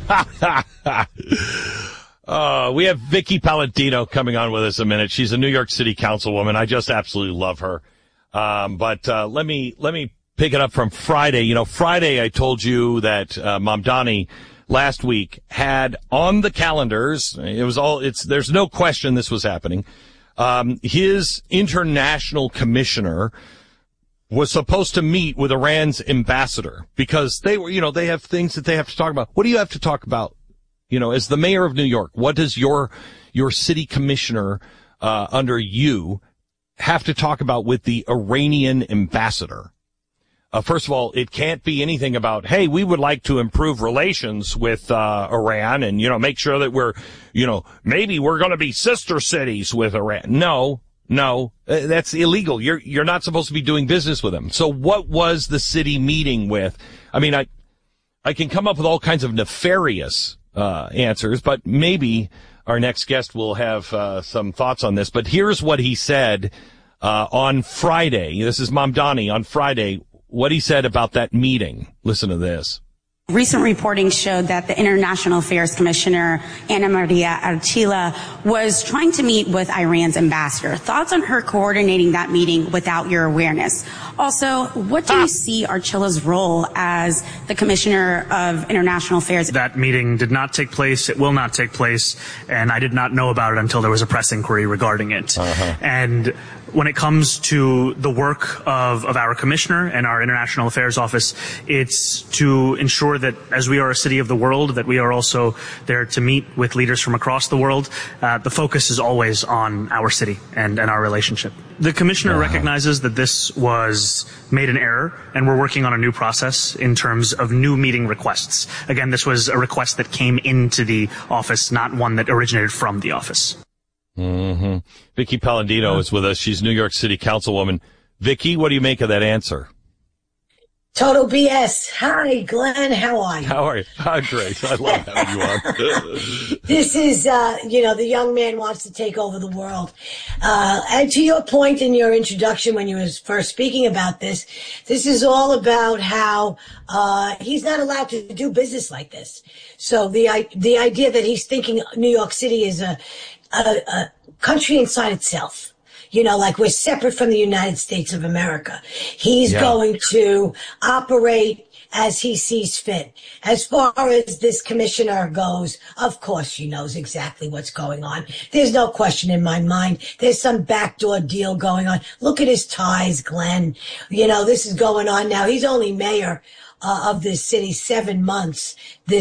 We have Vicky Palladino coming on with us in a minute. She's a New York City councilwoman. I just absolutely love her. But let me pick it up from Friday. You know, Friday I told you that Mamdani last week had on the calendars, there's no question this was happening. His international commissioner was supposed to meet with Iran's ambassador because they have things that they have to talk about. What do you have to talk about? You know, as the mayor of New York, what does your city commissioner, under you have to talk about with the Iranian ambassador? First of all, it can't be anything about, hey, we would like to improve relations with Iran and, make sure that we're, maybe we're going to be sister cities with Iran. No, that's illegal. You're not supposed to be doing business with them. So what was the city meeting with? I mean, I can come up with all kinds of nefarious answers, but maybe our next guest will have some thoughts on this. But here's what he said on Friday. This is Mamdani on Friday. What he said about that meeting. Listen to this. Recent reporting showed that the International Affairs Commissioner, Anna Maria Archila, was trying to meet with Iran's ambassador. Thoughts on her coordinating that meeting without your awareness? Also, what do you see Archila's role as the Commissioner of International Affairs? That meeting did not take place. It will not take place. And I did not know about it until there was a press inquiry regarding it. And when it comes to the work of our commissioner and our international affairs office, it's to ensure that as we are a city of the world, that we are also there to meet with leaders from across the world. The focus is always on our city and our relationship. The commissioner recognizes that this was made an error, and we're working on a new process in terms of new meeting requests. Again, this was a request that came into the office, not one that originated from the office. Vicky Palladino is with us. She's New York City councilwoman. Vicky, what do you make of that answer? Total BS. Hi, Glenn. How are you? How are you? Great. I love having you on. This is, the young man wants to take over the world. And to your point in your introduction when you was first speaking about this is all about how he's not allowed to do business like this. So the idea that he's thinking New York City is a country inside itself. Like we're separate from the United States of America. He's going to operate as he sees fit. As far as this commissioner goes, of course she knows exactly what's going on. There's no question in my mind. There's some backdoor deal going on. Look at his ties, Glenn. This is going on now. He's only mayor of this city 7 months.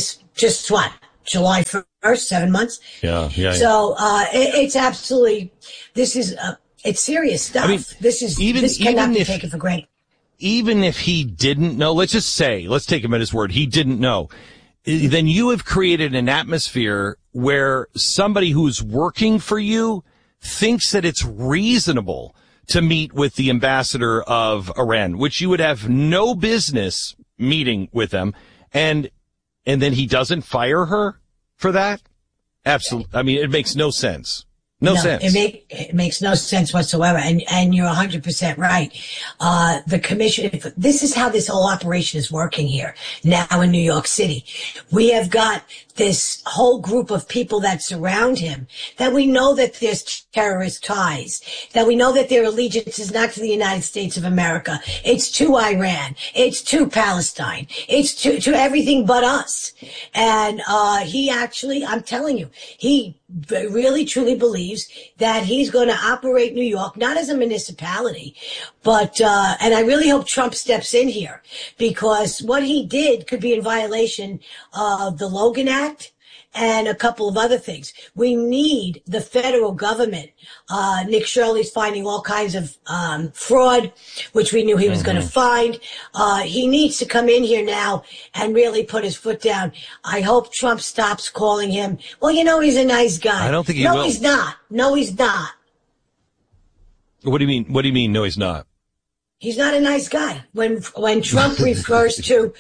July 1st, 7 months. Yeah. So, it's absolutely, it's serious stuff. I mean, this cannot be taken for granted. Even if he didn't know, let's take him at his word, he didn't know, then you have created an atmosphere where somebody who's working for you thinks that it's reasonable to meet with the ambassador of Iran, which you would have no business meeting with them, and then he doesn't fire her for that? Absolutely. I mean, it makes no sense. No sense. It makes no sense whatsoever. And you're 100% right. The commission, this is how this whole operation is working here now in New York City. We have got this whole group of people that surround him, that we know that there's terrorist ties, that we know that their allegiance is not to the United States of America. It's to Iran. It's to Palestine. It's to everything but us. And he actually, I'm telling you, he really truly believes that he's going to operate New York, not as a municipality, but, and I really hope Trump steps in here, because what he did could be in violation of the Logan Act and a couple of other things. We need the federal government. Nick Shirley's finding all kinds of fraud, which we knew he was going to find. He needs to come in here now and really put his foot down. I hope Trump stops calling him, well, he's a nice guy. I don't think he will. No, he's not. No, he's not. What do you mean? No, he's not. He's not a nice guy. When Trump refers to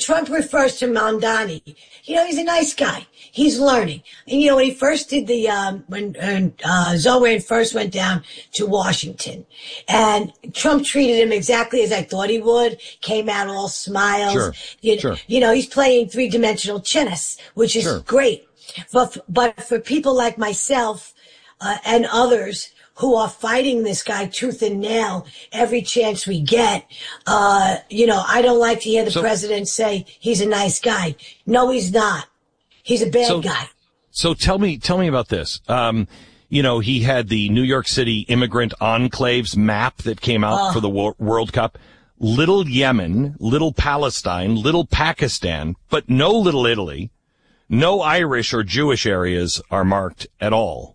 Mamdani, he's a nice guy. He's learning. And when he first did when Zoran first went down to Washington, and Trump treated him exactly as I thought he would, came out all smiles. Sure. He's playing three-dimensional chess, which is great. But for people like myself and others who are fighting this guy tooth and nail every chance we get, I don't like to hear the president say he's a nice guy. No, he's not. He's a bad guy. So tell me about this. He had the New York City immigrant enclaves map that came out for the World Cup. Little Yemen, little Palestine, little Pakistan, but no little Italy. No Irish or Jewish areas are marked at all.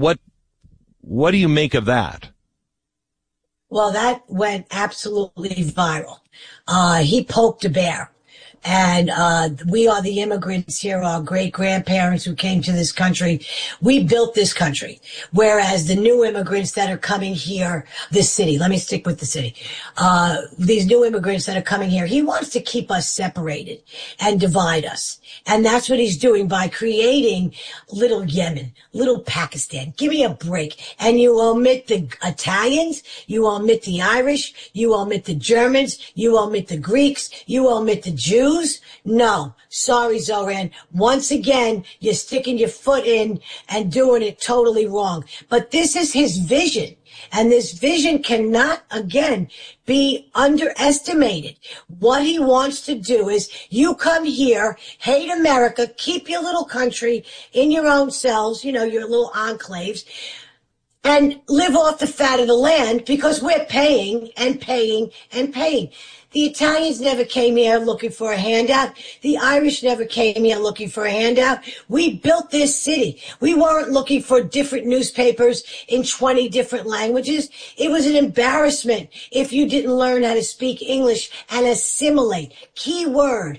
What do you make of that? Well, that went absolutely viral. He poked a bear. And we are the immigrants here, our great-grandparents who came to this country. We built this country, whereas the new immigrants that are coming here, this city, let me stick with the city, these new immigrants that are coming here, he wants to keep us separated and divide us. And that's what he's doing by creating little Yemen, little Pakistan. Give me a break. And you omit the Italians, you omit the Irish, you omit the Germans, you omit the Greeks, you omit the Jews. No. Sorry, Zoran. Once again, you're sticking your foot in and doing it totally wrong. But this is his vision. And this vision cannot, again, be underestimated. What he wants to do is you come here, hate America, keep your little country in your own cells, your little enclaves, and live off the fat of the land because we're paying and paying and paying. The Italians never came here looking for a handout. The Irish never came here looking for a handout. We built this city. We weren't looking for different newspapers in 20 different languages. It was an embarrassment if you didn't learn how to speak English and assimilate. Key word,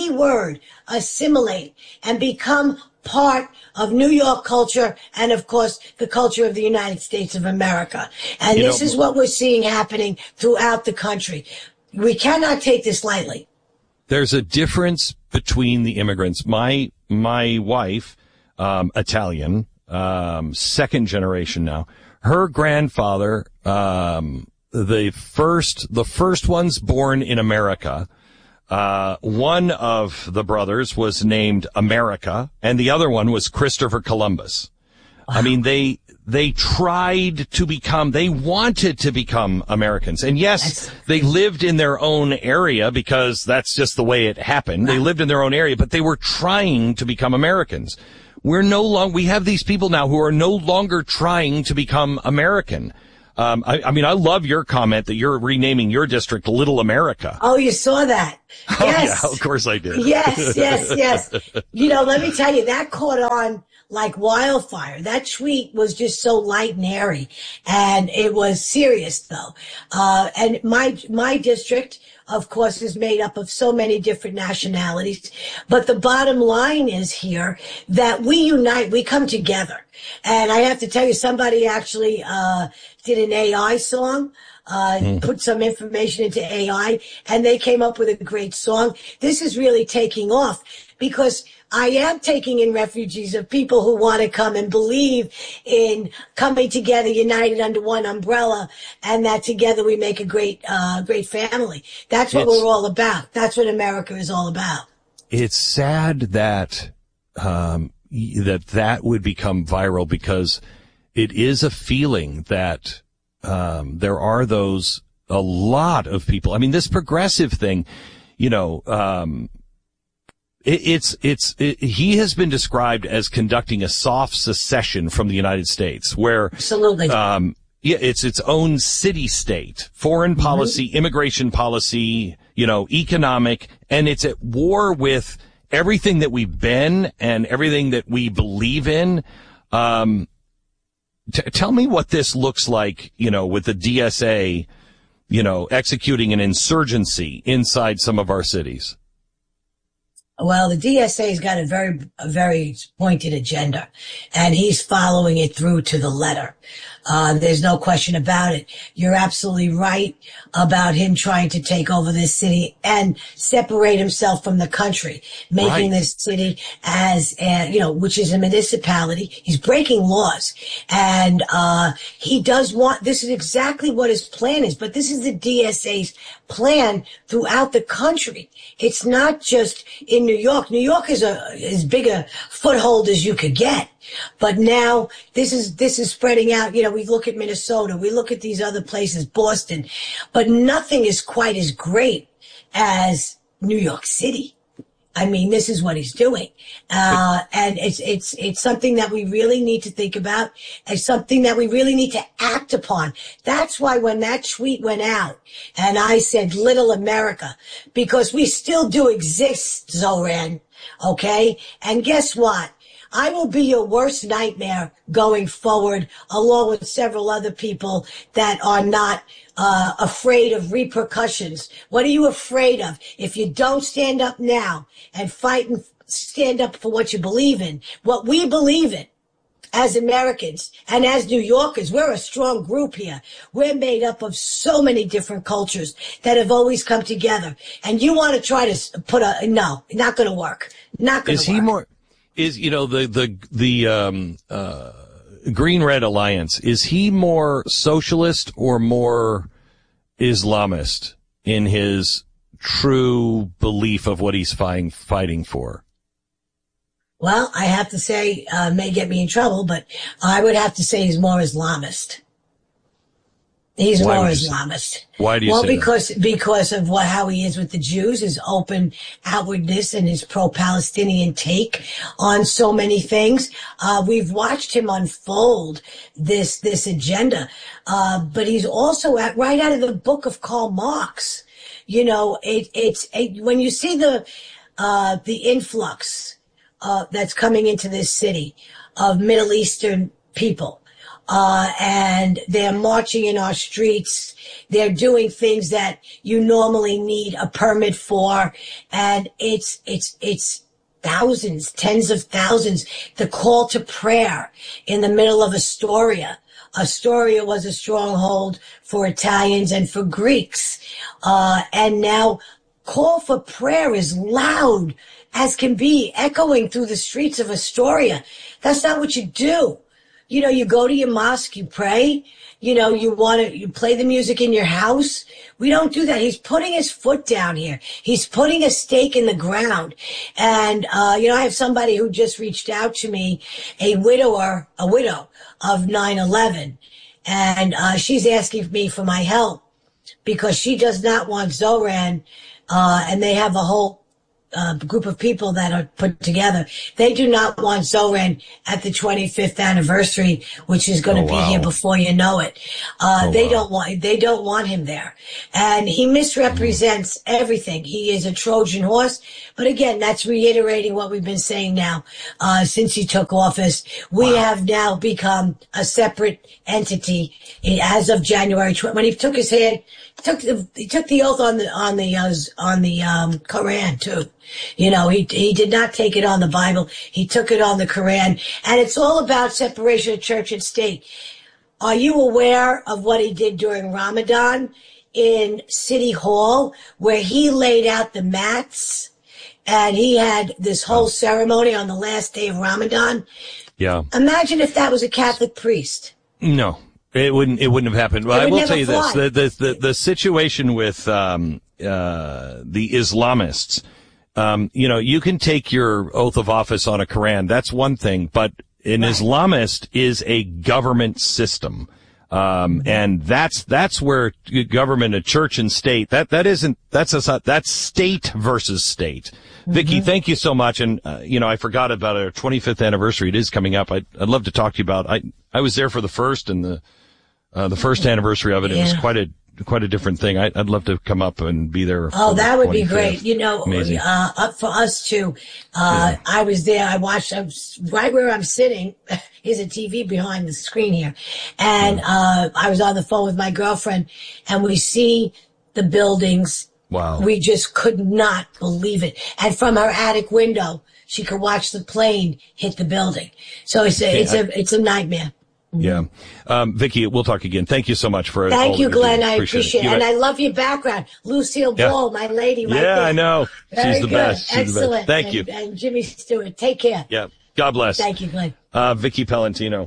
assimilate, and become part of New York culture and, of course, the culture of the United States of America. And this is what we're seeing happening throughout the country. We cannot take this lightly. There's a difference between the immigrants. My wife, Italian, second generation now. Her grandfather, the first ones born in America. One of the brothers was named America, and the other one was Christopher Columbus. Wow. I mean, they wanted to become Americans. And yes, they lived in their own area because that's just the way it happened. They lived in their own area, but they were trying to become Americans. We have these people now who are no longer trying to become American. I mean, I love your comment that you're renaming your district Little America. Oh, you saw that? Yes. Oh, yeah, of course I did. Yes. Let me tell you, that caught on like wildfire. That tweet was just so light and airy, and it was serious though. And my district, of course, is made up of so many different nationalities. But the bottom line is here that we unite, we come together. And I have to tell you, somebody actually did an AI song, put some information into AI, and they came up with a great song. This is really taking off because I am taking in refugees of people who want to come and believe in coming together, united under one umbrella, and that together we make a great family. That's what we're all about. That's what America is all about. It's sad that that would become viral because it is a feeling that there are a lot of people. I mean, this progressive thing, he has been described as conducting a soft secession from the United States, where absolutely, it's its own city-state, foreign policy, immigration policy, economic, and it's at war with everything that we've been and everything that we believe in. Tell me what this looks like, with the DSA, executing an insurgency inside some of our cities. Well, the DSA's got a very pointed agenda, and he's following it through to the letter. There's no question about it. You're absolutely right about him trying to take over this city and separate himself from the country, making this city as, which is a municipality. He's breaking laws. And, he does want, this is exactly what his plan is, but this is the DSA's plan throughout the country. It's not just in New York. New York is as big a foothold as you could get. But now this is spreading out. We look at Minnesota, we look at these other places, Boston, but nothing is quite as great as New York City. I mean, this is what he's doing. And it's something that we really need to think about. It's something that we really need to act upon. That's why when that tweet went out and I said, Little America, because we still do exist, Zoran. Okay. And guess what? I will be your worst nightmare going forward, along with several other people that are not afraid of repercussions. What are you afraid of? If you don't stand up now and fight and stand up for what you believe in, what we believe in as Americans and as New Yorkers, we're a strong group here. We're made up of so many different cultures that have always come together. And you want to try to put no, not going to work. Not going to work. Is he more... Is, Green-Red Alliance, is he more socialist or more Islamist in his true belief of what he's fighting for? Well, I have to say, may get me in trouble, but I would have to say he's more Islamist. He's more Islamist. Why do you say that? Because of how he is with the Jews, his open outwardness and his pro-Palestinian take on so many things. We've watched him unfold this agenda. But he's also right out of the book of Karl Marx. When you see the influx, that's coming into this city of Middle Eastern people, and they're marching in our streets. They're doing things that you normally need a permit for. And it's thousands, tens of thousands. The call to prayer in the middle of Astoria. Astoria was a stronghold for Italians and for Greeks. And now call for prayer is loud as can be, echoing through the streets of Astoria. That's not what you do. You go to your mosque, you pray, you play the music in your house. We don't do that. He's putting his foot down here. He's putting a stake in the ground. And, I have somebody who just reached out to me, a widow of 9/11. And, she's asking me for my help because she does not want Zoran, and they have a whole group of people that are put together. They do not want Zoran at the 25th anniversary, which is going to be here before you know it. They don't want him there. And he misrepresents everything. He is a Trojan horse. But again, that's reiterating what we've been saying now, since he took office. We have now become a separate entity as of January 20. When he took his hand, he took the oath on the Quran too. He did not take it on the Bible. He took it on the Quran. And it's all about separation of church and state. Are you aware of what he did during Ramadan in City Hall, where he laid out the mats and he had this whole ceremony on the last day of Ramadan? Yeah. Imagine if that was a Catholic priest. No. It wouldn't have happened. Well, I will tell you this: the situation with the Islamists. You can take your oath of office on a Quran. That's one thing, but an Islamist is a government system. And that's where government, a church and state, that's state versus state. Vicky, thank you so much. And, I forgot about our 25th anniversary. It is coming up. I'd love to talk to you about, I was there for the first and the first anniversary of it. It was quite a different thing. I'd love to come up and be there. Oh, that would be great. Up for us too. I was there. I watched right where I'm sitting. Here's a TV behind the screen here. And, I was on the phone with my girlfriend and we see the buildings Wow. We just could not believe it. And from her attic window, she could watch the plane hit the building. So it's a nightmare. Yeah. Vicki, we'll talk again. Thank you so much for Thank you, Glenn. I appreciate it. And I love your background. Lucille Ball, my lady right there. Yeah, I know. Very She's the good. best. She's Excellent. the best. Thank you. And Jimmy Stewart. Take care. Yeah. God bless. Thank you, Glenn. Vicki Palantino.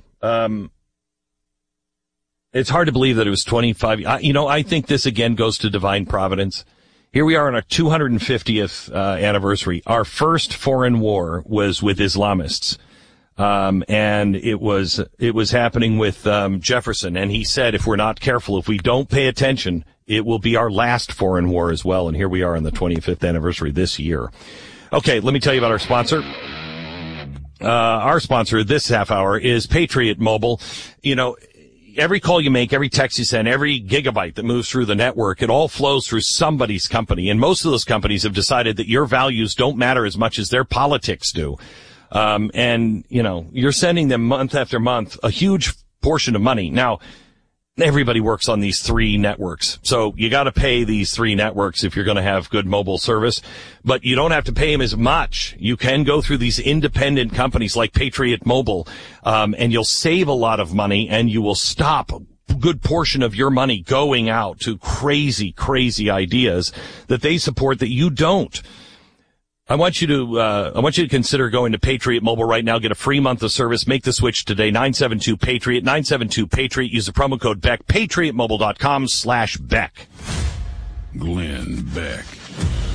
It's hard to believe that it was 25. I think this again goes to divine providence. Here we are on our 250th anniversary. Our first foreign war was with Islamists. And it was happening with Jefferson. And he said, if we're not careful, if we don't pay attention, it will be our last foreign war as well. And here we are on the 25th anniversary this year. Okay, let me tell you about our sponsor. Our sponsor this half hour is Patriot Mobile. Every call you make, every text you send, every gigabyte that moves through the network, it all flows through somebody's company. And most of those companies have decided that your values don't matter as much as their politics do. You're sending them month after month a huge portion of money. Now, everybody works on these three networks. So you got to pay these three networks if you're going to have good mobile service, but you don't have to pay them as much. You can go through these independent companies like Patriot Mobile, and you'll save a lot of money and you will stop a good portion of your money going out to crazy, crazy ideas that they support that you don't. I want you to consider going to Patriot Mobile right now. Get a free month of service. Make the switch today. 972-PATRIOT, 972-PATRIOT. Use the promo code Beck. PatriotMobile.com/Beck. Glenn Beck.